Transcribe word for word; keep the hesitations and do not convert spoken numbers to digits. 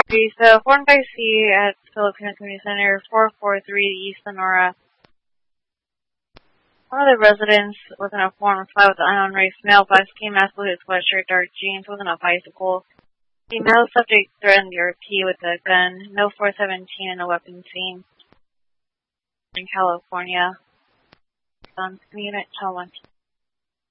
Okay, so four five C at Filipino Community Center, four four three East Sonora. One of the residents was in a four and five with an unknown race male, black ski mask, blue sweatshirt, dark jeans, was on a bicycle. The male subject threatened the R P with a gun. No four seventeen and no weapon seen. In California. On unit, tell one.